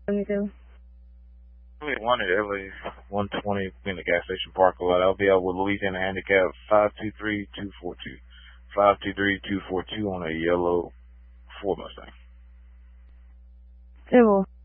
72. One at LA 120 in the gas station parking lot. I'll be out with Louisiana Handicap 523242. 523242 on a yellow Ford Mustang. Civil.